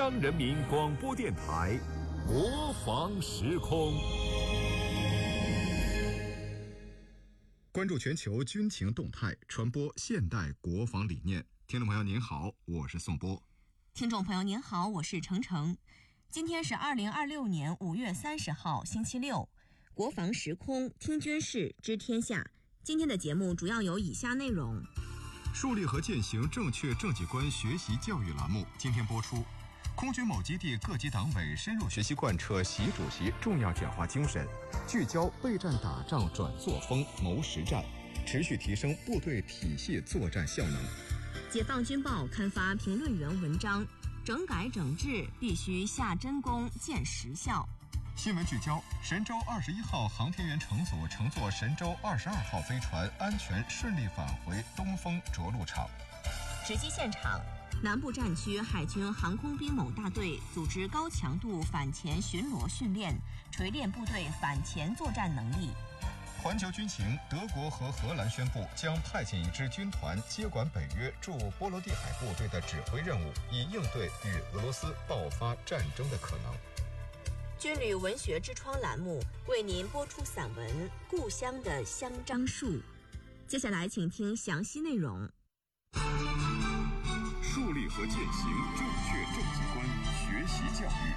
央人民广播电台国防时空， 关注全球军情动态，传播现代国防理念。听众朋友您好，我是宋波。 听众朋友您好，我是程程。今天是2026年5月30号星期六，国防时空听军事知天下。今天的节目主要有以下内容： 树立和践行正确政绩观学习教育栏目今天播出。空军某基地各级党委深入学习贯彻习主席重要讲话精神，聚焦备战打仗转作风谋实战，持续提升部队体系作战效能。 解放军报刊发评论员文章，整改整治必须下真功见实效。 新闻聚焦：神舟21号航天员乘组乘坐神舟22号飞船安全顺利返回东风着陆场。 直击现场，南部战区海军航空兵某大队组织高强度反潜巡逻训练，锤炼部队反潜作战能力。 环球军情，德国和荷兰宣布将派遣一支军团接管北约驻波罗的海部队的指挥任务，以应对与俄罗斯爆发战争的可能。 军旅文学之窗栏目为您播出散文《故乡的香樟树》。接下来请听详细内容。 树立和践行正确政绩观学习教育。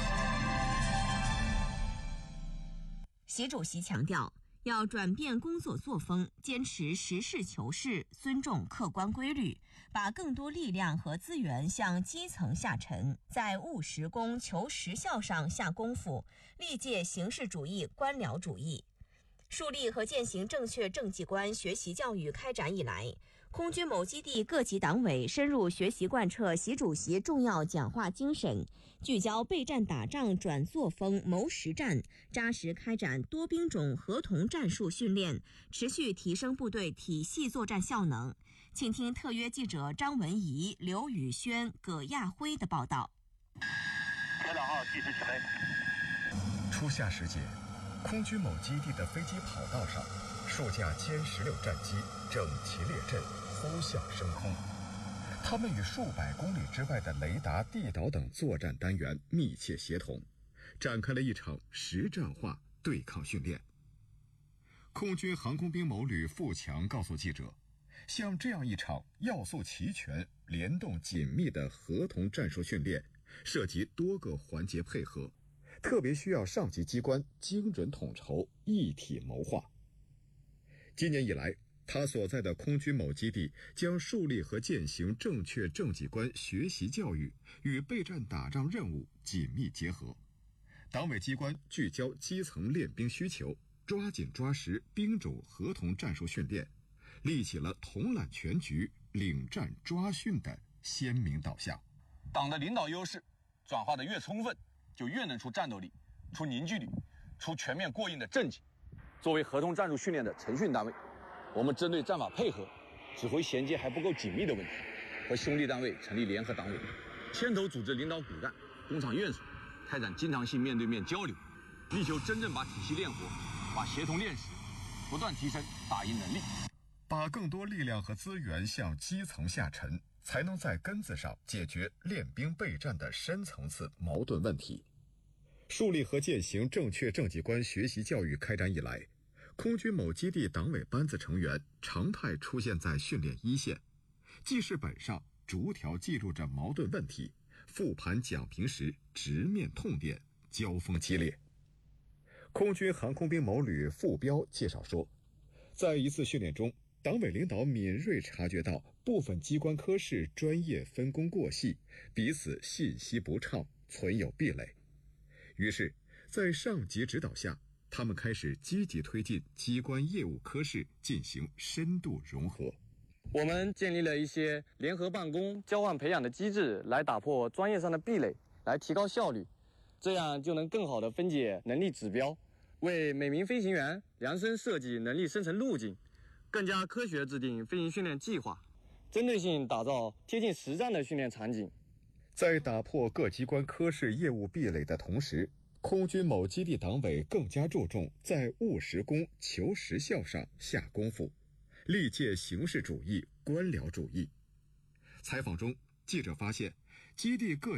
习主席强调，要转变工作作风，坚持实事求是，尊重客观规律，把更多力量和资源向基层下沉，在务实功求实效上下功夫，力戒形式主义、官僚主义。树立和践行正确政绩观学习教育开展以来，空军某基地各级党委深入学习贯彻习主席重要讲话精神，聚焦备战打仗转作风谋实战，扎实开展多兵种合同战术训练，持续提升部队体系作战效能。请听特约记者张文怡、刘宇轩、葛亚辉的报道。 车长号计时起飞。 初夏时节，空军某基地的飞机跑道上，数架歼16战机整齐列阵，呼啸升空。他们与数百公里之外的雷达、地导等作战单元密切协同，展开了一场实战化对抗训练。空军航空兵某旅付强告诉记者，像这样一场要素齐全、联动紧密的合同战术训练，涉及多个环节配合，特别需要上级机关精准统筹，一体谋划。今年以来，他所在的空军某基地将树立和践行正确政绩观学习教育与备战打仗任务紧密结合，党委机关聚焦基层练兵需求，抓紧抓实兵种合同战术训练，立起了统揽全局、领战抓训的鲜明导向。 党的领导优势转化的越充分，就越能出战斗力、出凝聚力、出全面过硬的政绩。作为合同战术训练的承训单位，我们针对战法配合、指挥衔接还不够紧密的问题，和兄弟单位成立联合党委，牵头组织领导骨干、工厂院所，开展经常性面对面交流，力求真正把体系练活，把协同练实，不断提升打赢能力， 把更多力量和资源向基层下沉，才能在根子上解决练兵备战的深层次矛盾问题。树立和践行正确政绩观学习教育开展以来，空军某基地党委班子成员常态出现在训练一线，记事本上逐条记录着矛盾问题，复盘讲评时直面痛点，交锋激烈。空军航空兵某旅副标介绍说，在一次训练中，党委领导敏锐察觉到部分机关科室专业分工过细，彼此信息不畅，存有壁垒。于是，在上级指导下，他们开始积极推进机关业务科室进行深度融合。 我们建立了一些联合办公、交换培养的机制，来打破专业上的壁垒，来提高效率，这样就能更好地分解能力指标，为每名飞行员量身设计能力生成路径，更加科学制定飞行训练计划，针对性打造贴近实战的训练场景。 在打破各机关科室业务壁垒的同时，空军某基地党委更加注重在务实功求实效上下功夫，力戒形式主义、官僚主义。采访中，记者发现，基地各